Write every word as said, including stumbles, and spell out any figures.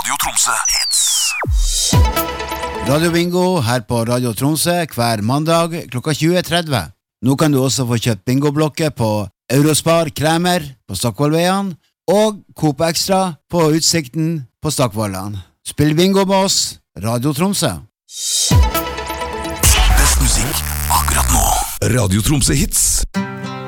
Radio Tromsø Hits. Radio Bingo her på Radio Tromsø hver mandag klokka tjue tretti. Nå kan du også få kjøpt bingoblokker på Eurospar Kremer på Stockvollveien og Coop Extra på Utsikten på Stockvollan. Spill bingo med oss, Radio Tromsø. Best musikk akkurat nå. Radio Tromsø Hits.